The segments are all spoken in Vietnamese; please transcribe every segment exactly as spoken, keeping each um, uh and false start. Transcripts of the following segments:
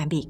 tạm biệt.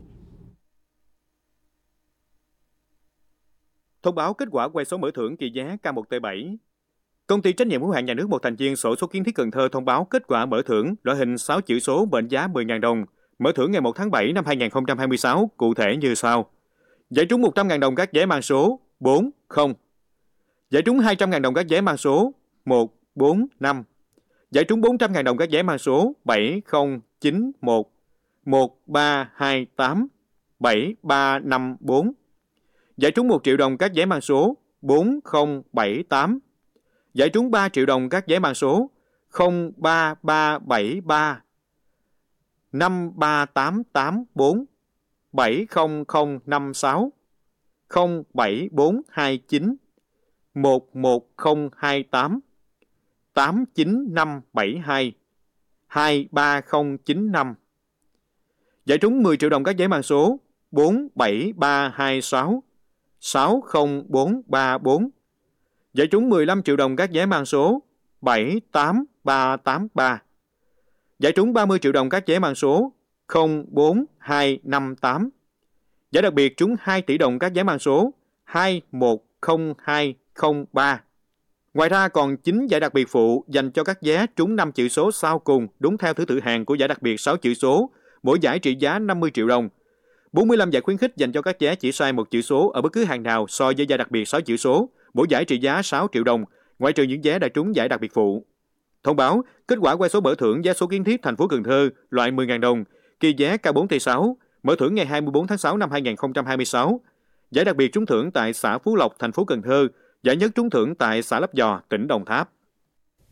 Thông báo kết quả quay số mở thưởng trị giá K một T bảy. Công ty trách nhiệm hữu hạn nhà nước một thành viên xổ số kiến thiết Cần Thơ thông báo kết quả mở thưởng loại hình sáu chữ số mệnh giá mười nghìn đồng. Mở thưởng ngày một tháng bảy năm hai nghìn không trăm hai mươi sáu cụ thể như sau. Giải trúng một trăm nghìn đồng các vé mang số bốn không. Giải trúng hai trăm nghìn đồng các vé mang số một bốn năm. Giải trúng bốn trăm nghìn đồng các vé mang số bảy không chín một, một ba hai tám, bảy ba năm bốn. Giải trúng một triệu đồng các vé mang số bốn không bảy tám. Giải trúng ba triệu đồng các vé mang số không ba ba bảy ba, năm ba tám tám bốn, bảy không không năm sáu, không bảy bốn hai chín, một một không hai tám, tám chín năm bảy hai, hai ba không chín năm. Giải trúng mười triệu đồng các vé mang số bốn bảy ba hai sáu, sáu không bốn ba bốn. Giải trúng mười lăm triệu đồng các vé mang số bảy tám ba tám ba. Giải trúng ba mươi triệu đồng các vé mang số không bốn hai năm tám. Giải đặc biệt trúng hai tỷ đồng các vé mang số hai một không hai không ba. Ngoài ra còn chín giải đặc biệt phụ dành cho các vé trúng năm chữ số sau cùng đúng theo thứ tự hạng của giải đặc biệt sáu chữ số, mỗi giải trị giá năm mươi triệu đồng. bốn mươi lăm giải khuyến khích dành cho các vé chỉ sai một chữ số ở bất cứ hàng nào so với giải đặc biệt sáu chữ số, mỗi giải trị giá sáu triệu đồng, ngoại trừ những vé đã trúng giải đặc biệt phụ. Thông báo kết quả quay số mở thưởng vé số kiến thiết thành phố Cần Thơ loại mười nghìn đồng, kỳ vé K bốn T sáu, mở thưởng ngày hai mươi tư tháng sáu năm hai nghìn không trăm hai mươi sáu. Giải đặc biệt trúng thưởng tại xã Phú Lộc, thành phố Cần Thơ, giải nhất trúng thưởng tại xã Lấp Vò, tỉnh Đồng Tháp.